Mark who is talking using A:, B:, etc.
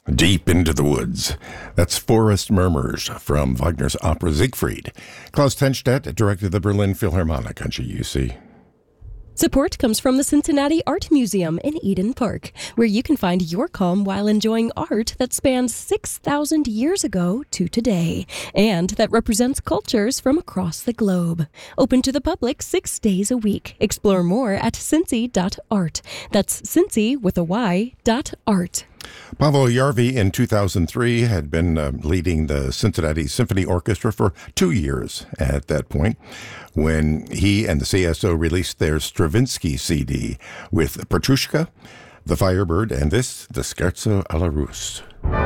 A: Deep into the woods. That's Forest Murmurs from Wagner's opera Siegfried. Klaus Tenstedt directed the Berlin Philharmonic on GUC.
B: Support comes from the Cincinnati Art Museum in Eden Park, where you can find your calm while enjoying art that spans 6,000 years ago to today, and that represents cultures from across the globe. Open to the public 6 days a week. Explore more at cincy.art. That's Cincy with a Y.art.
A: Pavel Järvi in 2003 had been leading the Cincinnati Symphony Orchestra for 2 years at that point when he and the CSO released their Stravinsky CD with Petrushka, The Firebird, and this, the Scherzo alla Russe.